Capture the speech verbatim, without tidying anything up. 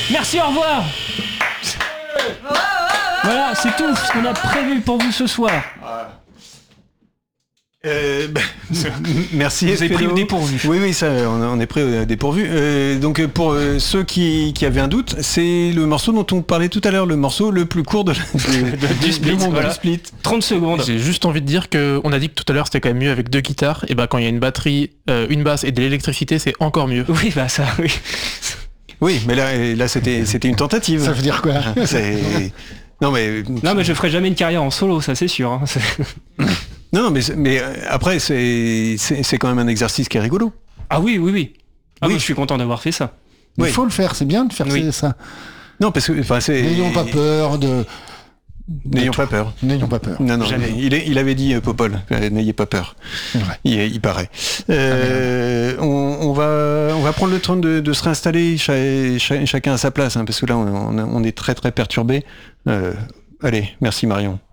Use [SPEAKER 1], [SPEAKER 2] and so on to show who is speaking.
[SPEAKER 1] Merci, au revoir. Voilà, c'est tout ce qu'on a prévu pour vous ce soir.
[SPEAKER 2] Euh, bah, merci.
[SPEAKER 1] Vous avez pris au dépourvu.
[SPEAKER 2] Oui, oui, ça, on, on est pris au dépourvu. Euh, donc pour euh, ceux qui, qui avaient un doute, c'est le morceau dont on parlait tout à l'heure, le morceau le plus court de, de, de,
[SPEAKER 1] du split.
[SPEAKER 2] du monde,
[SPEAKER 1] Voilà.
[SPEAKER 2] du split.
[SPEAKER 1] trente secondes.
[SPEAKER 3] J'ai juste envie de dire que on a dit que tout à l'heure c'était quand même mieux avec deux guitares. Et bah quand il y a une batterie, euh, une basse et de l'électricité, c'est encore mieux.
[SPEAKER 1] Oui, bah ça, oui.
[SPEAKER 2] Oui, mais là, là c'était, c'était une tentative.
[SPEAKER 4] Ça veut dire quoi?
[SPEAKER 2] C'est... Non mais
[SPEAKER 1] non mais je ferai jamais une carrière en solo, ça c'est sûr. Hein. C'est...
[SPEAKER 2] non, non mais mais après c'est, c'est c'est quand même un exercice qui est rigolo.
[SPEAKER 1] Ah oui oui oui. Ah
[SPEAKER 2] oui,
[SPEAKER 1] moi, je suis content d'avoir fait ça.
[SPEAKER 4] Il
[SPEAKER 2] oui.
[SPEAKER 4] faut le faire, c'est bien de faire
[SPEAKER 1] oui.
[SPEAKER 4] ça.
[SPEAKER 2] Non parce que enfin c'est.
[SPEAKER 4] N'ayons pas peur de.
[SPEAKER 2] N'ayons pas peur.
[SPEAKER 4] N'ayons pas peur.
[SPEAKER 2] Non, non, il, est, il avait dit, euh, Popol, euh, n'ayez pas peur.
[SPEAKER 4] C'est vrai.
[SPEAKER 2] Il, il paraît. Euh, on, on, va, on va prendre le temps de, de se réinstaller, cha, cha, chacun à sa place, hein, parce que là, on, on est très très perturbé. Euh, allez, merci Marion.